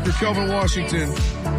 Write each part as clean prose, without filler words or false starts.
Dr. Kelvin Washington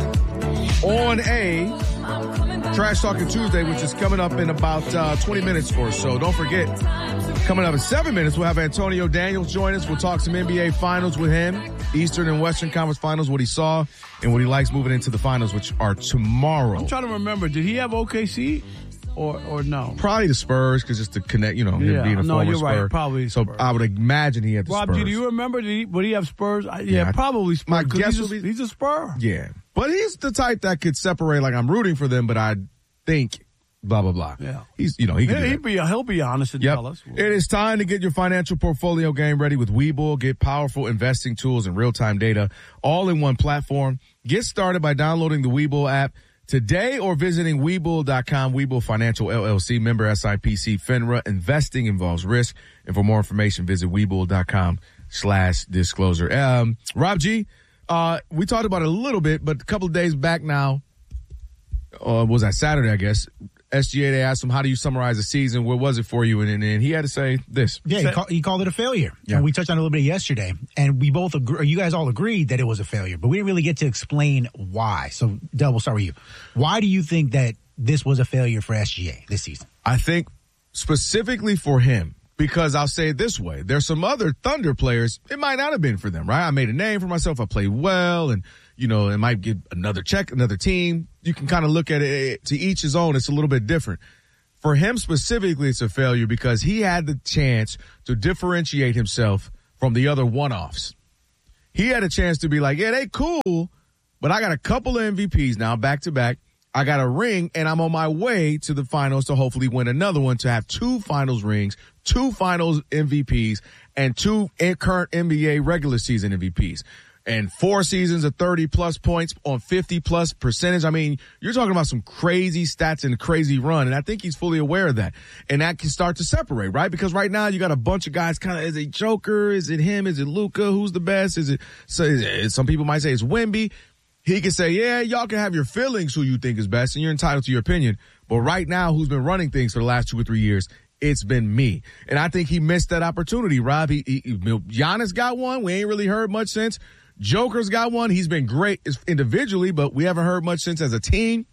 on a Trash Talking Tuesday, which is coming up in about 20 minutes or so. Don't forget, coming up in 7 minutes, we'll have Antonio Daniels join us. We'll talk some NBA Finals with him, Eastern and Western Conference Finals, what he saw and what he likes moving into the finals, which are tomorrow. I'm trying to remember, did he have OKC or no? Probably the Spurs, because just to connect, him being a former Spur. Right, probably so Spurs. I would imagine he had the Rob, Spurs. do you remember, would he have Spurs? Probably Spurs. My guess would be he's a Spur. Yeah. But he's the type that could separate, like, I'm rooting for them, but I think blah, blah, blah. Yeah. He can do that. He'll be honest and tell us. It is time to get your financial portfolio game ready with Webull. Get powerful investing tools and real-time data all in one platform. Get started by downloading the Webull app today or visiting Webull.com. Webull Financial LLC, member SIPC, FINRA. Investing involves risk. And for more information, visit Webull.com/disclosure. Rob G., we talked about it a little bit, but a couple of days back now, was that Saturday, I guess, SGA, they asked him, how do you summarize the season? What was it for you? And he had to say this. Yeah, he called it a failure. Yeah. And we touched on it a little bit yesterday. And we both agree, you guys all agreed that it was a failure, but we didn't really get to explain why. So, Del, we'll start with you. Why do you think that this was a failure for SGA this season? I think specifically for him, because I'll say it this way. There's some other Thunder players, it might not have been for them, right? I made a name for myself. I played well, and, it might get another check, another team. You can kind of look at it to each his own. It's a little bit different. For him specifically, it's a failure because he had the chance to differentiate himself from the other one-offs. He had a chance to be like, yeah, they cool, but I got a couple of MVPs now back-to-back. I got a ring, and I'm on my way to the finals to hopefully win another one, to have 2 finals rings, 2 finals MVPs, and 2 current NBA regular season MVPs. And 4 seasons of 30-plus points on 50-plus percentage. I mean, you're talking about some crazy stats and a crazy run, and I think he's fully aware of that. And that can start to separate, right? Because right now you got a bunch of guys kind of, is it Joker? Is it him? Is it Luka? Who's the best? Some people might say it's Wemby. He can say, yeah, y'all can have your feelings who you think is best, and you're entitled to your opinion. But right now, who's been running things for the last 2 or 3 years? It's been me. And I think he missed that opportunity, Rob. Giannis got one. We ain't really heard much since. Joker's got one. He's been great individually, but we haven't heard much since as a team.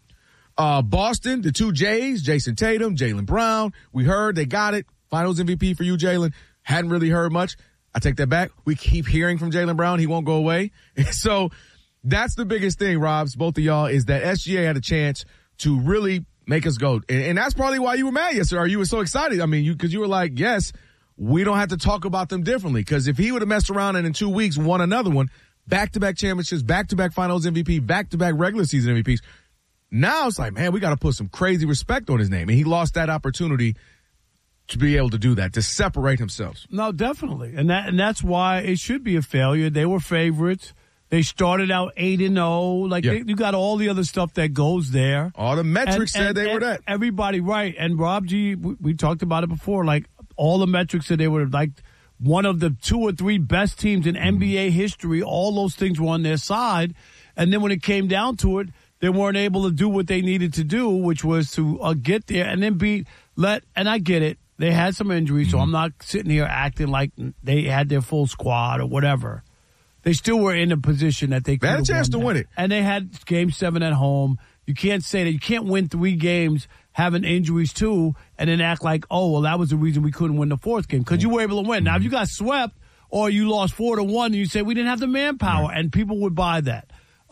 Boston, the 2 J's, Jason Tatum, Jaylen Brown. We heard they got it. Finals MVP for you, Jaylen. Hadn't really heard much. I take that back. We keep hearing from Jaylen Brown. He won't go away. So that's the biggest thing, Robs, both of y'all, is that SGA had a chance to really make us go. And that's probably why you were mad yesterday, or you were so excited. I mean, because you were like, yes, we don't have to talk about them differently. Because if he would have messed around and in 2 weeks won another one, back-to-back championships, back-to-back finals MVP, back-to-back regular season MVPs. Now it's like, man, we got to put some crazy respect on his name. And he lost that opportunity to be able to do that, to separate himself. No, definitely. And that's why it should be a failure. They were favorites. They started out 8-0. You got all the other stuff that goes there. All the metrics said they were that. Everybody, right. And Rob G, we talked about it before, all the metrics said they were one of the 2 or 3 best teams in NBA history. All those things were on their side. And then when it came down to it, they weren't able to do what they needed to do, which was to get there and then and I get it. They had some injuries, so I'm not sitting here acting like they had their full squad or whatever. They still were in a position that they could have had a chance to win it. And they had Game 7 at home. You can't say that. You can't win 3 games having injuries too and then act like, oh, well, that was the reason we couldn't win the 4th game, because you were able to win. Now, if you got swept or you lost 4-1, and you say we didn't have the manpower, and people would buy that.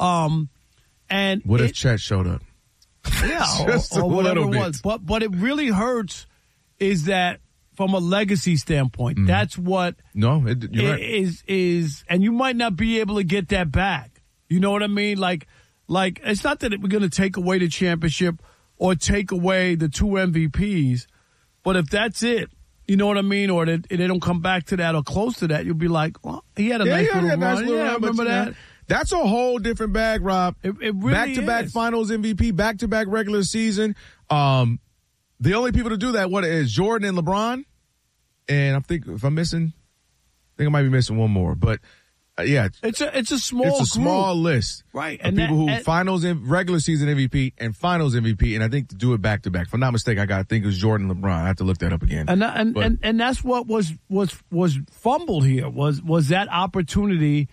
And what if Chet showed up? Yeah, Just or whatever it was. But it really hurts is that from a legacy standpoint, that's what you're right. is, and you might not be able to get that back. You know what I mean? Like it's not that we're going to take away the championship or take away the 2 MVPs, but if that's it, you know what I mean, or they don't come back to that or close to that, you'll be like, well, he had a nice little run. Yeah, remember that? That's a whole different bag, Rob. It really back-to-back finals MVP, back-to-back regular season. The only people to do that, what is Jordan and LeBron? And I think if I'm missing, I might be missing one more. But yeah, it's a small list, right? And people who finals in regular season MVP and finals MVP, and I think to do it back to back. If I'm not mistaken, I think it was Jordan and LeBron. I have to look that up again. And that's what was fumbled here was that opportunity.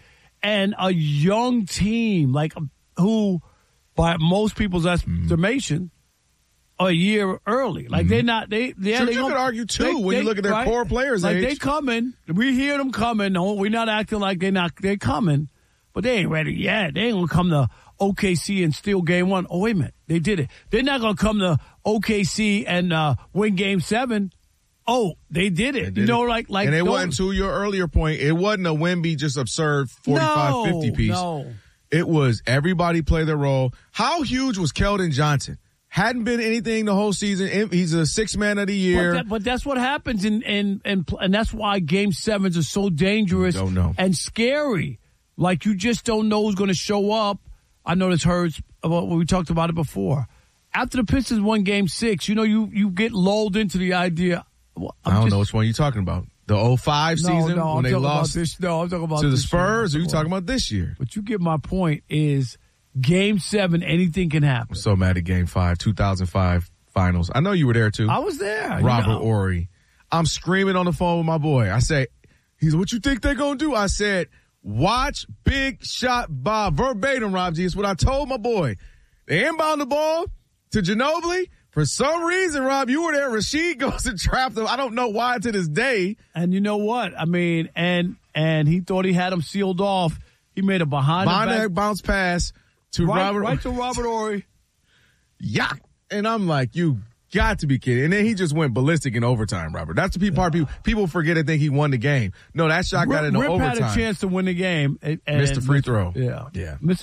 and a young team, like who, by most people's estimation, a year early. Like they're not. You could argue too when you look at their core players. Like age. they coming. We hear them coming. No, we're not acting like they're not. They're coming, but they ain't ready yet. They ain't gonna come to OKC and steal game 1. Oh, wait a minute. They did it. They're not gonna come to OKC and win game 7. Oh, they did it. You know, like, and it wasn't, to your earlier point, it wasn't a Wemby just absurd 45, 50 piece. No. It was everybody play their role. How huge was Keldon Johnson? Hadn't been anything the whole season. He's a 6th man of the year. But that's what happens, and that's why Game 7s are so dangerous and scary. Like, you just don't know who's going to show up. I know this hurts. We talked about it before. After the Pistons won Game 6, you know, you get lulled into the idea. Well, I don't know which one you're talking about. The 05 season when they lost I'm talking about to the Spurs, or you talking about this year? But you get my point is Game 7, anything can happen. I'm so mad at Game 5, 2005 finals. I know you were there too. I was there. Robert Horry. I'm screaming on the phone with my boy. I say, he's, what you think they're going to do? I said, watch Big Shot Bob. Verbatim, Rob G. It's what I told my boy. They inbound the ball to Ginobili. For some reason, Rob, you were there. Rasheed goes and trapped him. I don't know why to this day. And you know what? I mean, and he thought he had him sealed off. He made a behind the back bounce pass to Robert. Right to Robert Horry. Yeah. And I'm like, you got to be kidding. And then he just went ballistic in overtime, Robert. That's the part people forget and think he won the game. No, that shot got into overtime. Rip had a chance to win the game. And missed the free throw. Yeah. Yeah.